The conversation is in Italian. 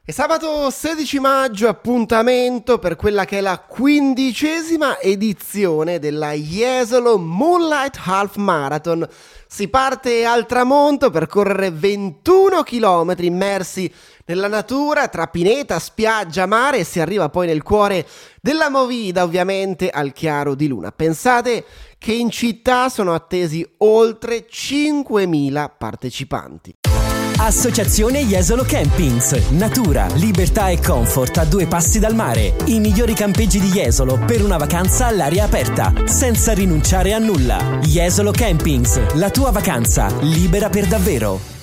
E sabato 16 maggio appuntamento per quella che è la 15ª edizione della Jesolo Moonlight Half Marathon. Si parte al tramonto per correre 21 km immersi nella natura, tra pineta, spiaggia, mare, e si arriva poi nel cuore della movida, ovviamente al chiaro di luna. Pensate che in città sono attesi oltre 5.000 partecipanti. Associazione Jesolo Campings. Natura, libertà e comfort a 2 passi dal mare. I migliori campeggi di Jesolo per una vacanza all'aria aperta, senza rinunciare a nulla. Jesolo Campings, la tua vacanza libera per davvero.